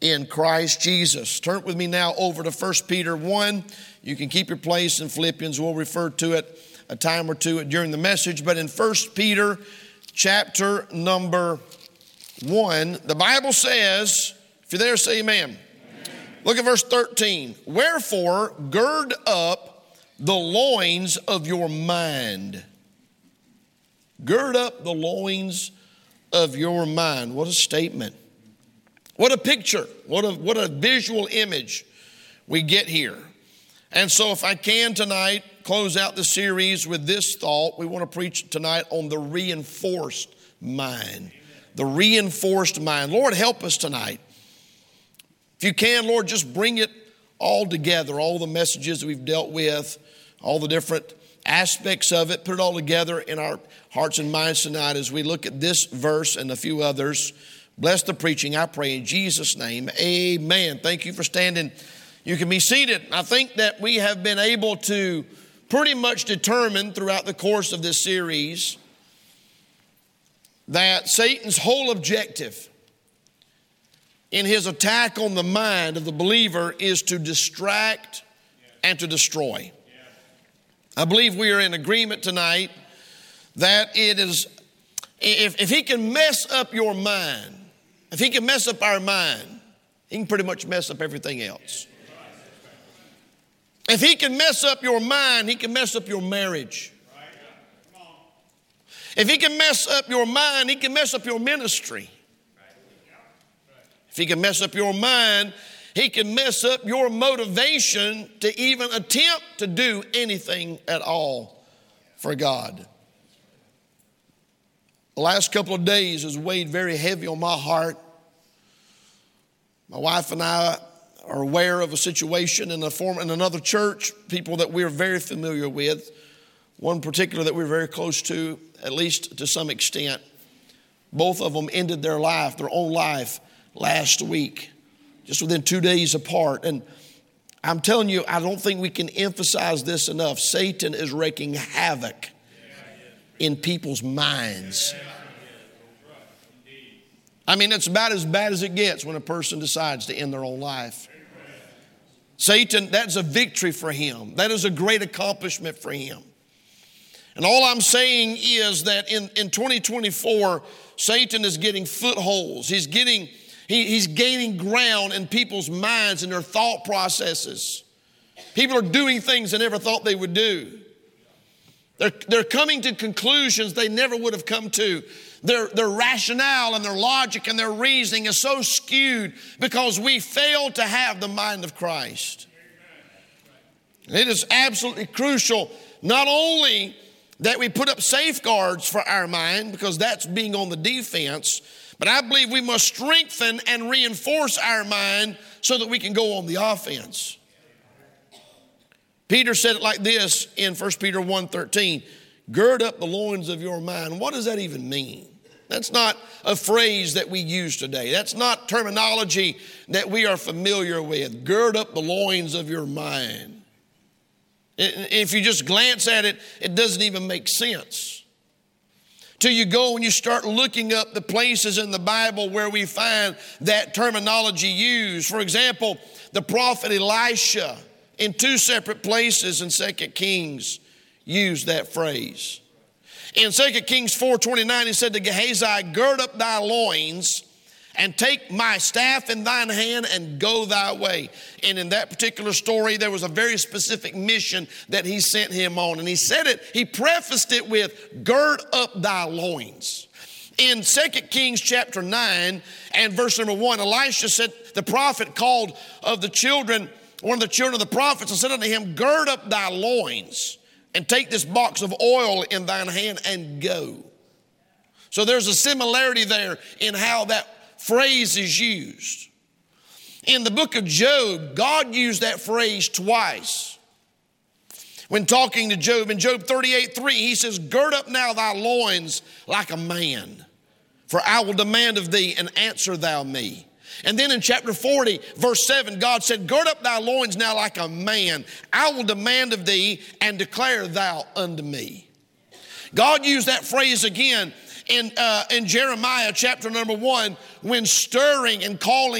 in Christ Jesus. Turn with me now over to 1 Peter 1. You can keep your place in Philippians. We'll refer to it a time or two during the message. But in 1 Peter chapter number 1, the Bible says, if you're there, say amen. Look at verse 13. Wherefore, gird up the loins of your mind. Gird up the loins of your mind. What a statement. What a picture. What a visual image we get here. And so if I can tonight close out the series with this thought, we want to preach tonight on the reinforced mind. The reinforced mind. Lord, help us tonight. If you can, Lord, just bring it all together, all the messages that we've dealt with, all the different aspects of it, put it all together in our hearts and minds tonight as we look at this verse and a few others. Bless the preaching, I pray in Jesus' name. Amen. Thank you for standing. You can be seated. I think that we have been able to pretty much determine throughout the course of this series that Satan's whole objective in his attack on the mind of the believer is to distract and to destroy. I believe we are in agreement tonight that it is, if he can mess up your mind, if he can mess up our mind, he can pretty much mess up everything else. If he can mess up your mind, he can mess up your marriage. If he can mess up your mind, he can mess up your ministry. If he can mess up your mind, he can mess up your motivation to even attempt to do anything at all for God. The last couple of days has weighed very heavy on my heart. My wife and I are aware of a situation in another church, people that we're very familiar with, one particular that we're very close to, at least to some extent. Both of them ended their own life, last week, just within 2 days apart. And I'm telling you, I don't think we can emphasize this enough. Satan is wreaking havoc in people's minds. I mean, it's about as bad as it gets when a person decides to end their own life. Satan, that's a victory for him. That is a great accomplishment for him. And all I'm saying is that in 2024, Satan is getting footholds. He's gaining ground in people's minds and their thought processes. People are doing things they never thought they would do. They're coming to conclusions they never would have come to. Their rationale and their logic and their reasoning is so skewed because we fail to have the mind of Christ. And it is absolutely crucial not only that we put up safeguards for our mind, because that's being on the defense, but I believe we must strengthen and reinforce our mind so that we can go on the offense. Peter said it like this in 1 Peter 1:13, gird up the loins of your mind. What does that even mean? That's not a phrase that we use today. That's not terminology that we are familiar with. Gird up the loins of your mind. If you just glance at it, it doesn't even make sense. Till you go and you start looking up the places in the Bible where we find that terminology used. For example, the prophet Elisha in 2 separate places in 2 Kings used that phrase. In 2 Kings 4:29, he said to Gehazi, gird up thy loins and take my staff in thine hand and go thy way. And in that particular story, there was a very specific mission that he sent him on. And he prefaced it with, gird up thy loins. In 2 Kings chapter 9 and verse number 1, Elisha said, the prophet called one of the children of the prophets and said unto him, gird up thy loins and take this box of oil in thine hand and go. So there's a similarity there in how that phrase is used. In the book of Job, God used that phrase twice. When talking to Job, in Job 38:3, he says, gird up now thy loins like a man, for I will demand of thee and answer thou me. And then in chapter 40, verse 7, God said, gird up thy loins now like a man. I will demand of thee and declare thou unto me. God used that phrase again in Jeremiah chapter number 1 when stirring and calling